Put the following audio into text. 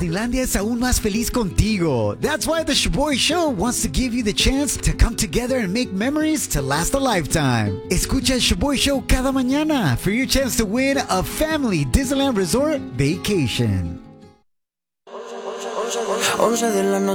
Disneylandia es aún más feliz contigo. That's why the Shaboy Show wants to give you the chance to come together and make memories to last a lifetime. Escucha el Shaboy Show cada mañana for your chance to win a family Disneyland Resort vacation. 11 de la noche.